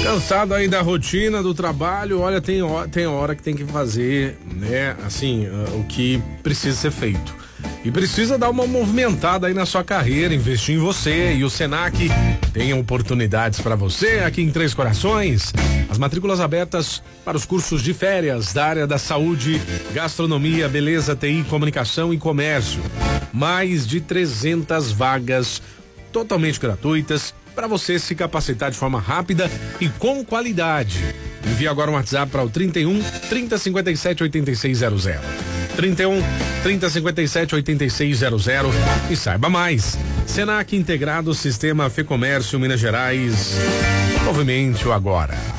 Cansado aí da rotina, do trabalho, olha, tem hora que tem que fazer, né, assim, o que precisa ser feito. E precisa dar uma movimentada aí na sua carreira, investir em você. E o Senac tem oportunidades para você aqui em Três Corações. As matrículas abertas para os cursos de férias da área da saúde, gastronomia, beleza, TI, comunicação e comércio. Mais de 300 vagas totalmente gratuitas para você se capacitar de forma rápida e com qualidade. Envie agora um WhatsApp para o 31 30 57 8600. 31 30 57 8600 e saiba mais. Senac integrado Sistema Fê Comércio Minas Gerais. Movimente-o agora.